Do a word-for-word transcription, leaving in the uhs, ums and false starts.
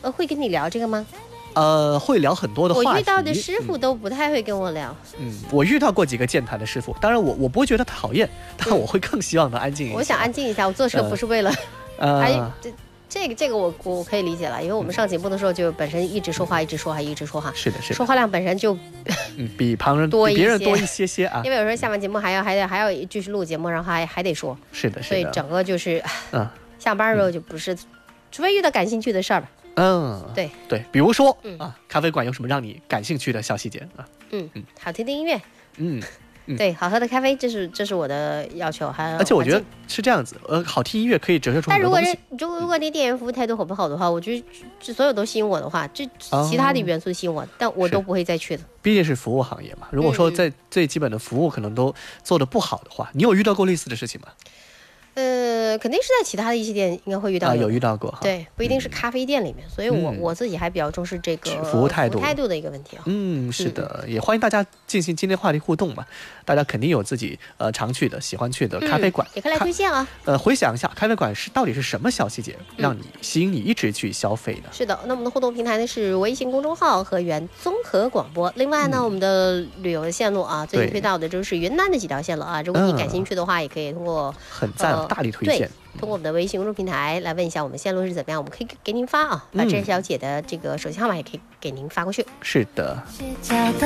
呃会跟你聊这个吗？ 呃，会聊很多的话题。 我遇到的师傅都不太会跟我聊。 嗯，我遇到过几个健谈的师傅，当然我我不会觉得讨厌，但我会更希望能安静一下。 我想安静一下，我做这个不是为了， 呃， 哎，这这个这个我我可以理解了，因为我们上节目的时候就本身一直说话，一直说话，一直说话， 是的，是的， 说话量本身就嗯比旁人多一些比别人多一些些啊。 因为有时候下完节目还要还得还要继续录节目，然后还还得说， 是的，是的， 所以整个就是， 嗯， 下班的时候就不是，除非遇到感兴趣的事儿吧。 嗯， 对对，比如说、 嗯、 啊，咖啡馆有什么让你感兴趣的小细节啊？ 嗯嗯，好听的音乐， 嗯。嗯、 对，好喝的咖啡，这是这是我的要求。还有， 而且我觉得是这样子，呃，好听音乐可以折射出很多东西。 但如果是如果如果你店员服务态度好不好的话，我觉得这所有都吸引我的话，这其他的元素吸引我，哦、但我都不会再去的。 毕竟是服务行业嘛，如果说在最基本的服务可能都做得不好的话，你有遇到过类似的事情吗？ 呃，肯定是在其他的一些店应该会遇到的、 啊，有遇到过哈。 对，不一定是咖啡店里面，嗯、所以我我自己还比较重视这个服务态度态度的一个问题啊。 嗯，是的，嗯、也欢迎大家进行今天话题互动嘛。大家肯定有自己呃常去的、喜欢去的咖啡馆， 嗯、也可以来推荐啊。 呃，回想一下咖啡馆是到底是什么小细节让你吸引你一直去消费的？ 是的，那我们的互动平台呢是微信公众号和原综合广播。另外呢，嗯、我们的旅游的线路啊，最近推到的就是云南的几条线路啊。如果你感兴趣的话，嗯、也可以通过很赞、呃，大力推荐。 通过我们的微信公众平台来问一下我们线路是怎么样，我们可以给您发啊，把郑小姐的这个手机号码也可以给您发过去。 是的。